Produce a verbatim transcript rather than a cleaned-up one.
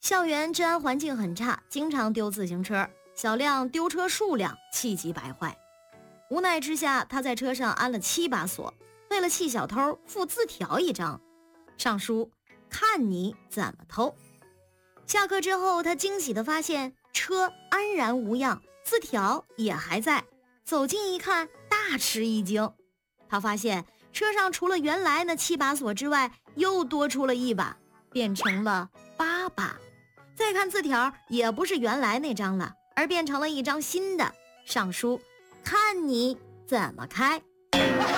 校园治安环境很差，经常丢自行车，小亮丢车数量气急败坏。无奈之下，他在车上安了七把锁，为了气小偷，附字条一张，上书看你怎么偷。下课之后，他惊喜地发现车安然无恙，字条也还在。走近一看，大吃一惊，他发现车上除了原来那七把锁之外，又多出了一把，变成了八把。再看字条，也不是原来那张了，而变成了一张新的，上书看你怎么开。